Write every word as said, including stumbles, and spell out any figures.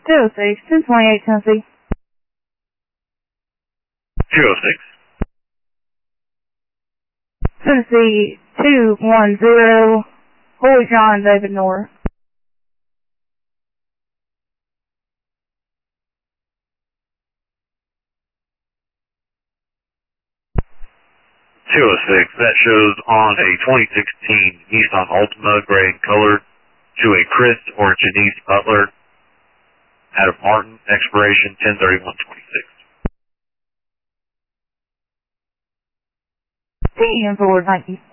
two oh six, ten twenty-eight Tennessee. two oh six. Tennessee two one zero, Holy John David North. two oh six, that shows on a twenty sixteen Nissan Altima gray in color to a Chris or Janice Butler out of Martin, expiration ten thirty-one twenty-six. T M forward, thank you.